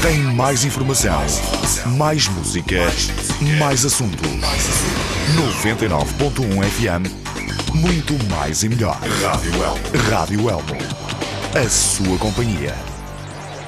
Tem mais informação, mais música, mais assunto. 99.1 FM, muito mais e melhor. Rádio Elmo. A sua companhia.